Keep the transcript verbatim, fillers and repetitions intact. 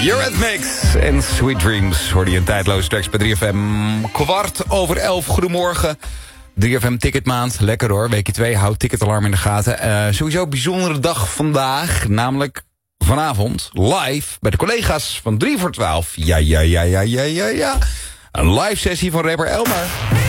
Eurythmics en Sweet Dreams hoorde je een tijdloos tracks bij drie F M. Kwart over elf, goedemorgen. drie F M Ticketmaand, lekker hoor. Weekje twee, houd ticketalarm in de gaten. Uh, sowieso een bijzondere dag vandaag, namelijk vanavond live bij de collega's van drie voor twaalf. Ja, ja, ja, ja, ja, ja, ja. Een live sessie van rapper Elmar.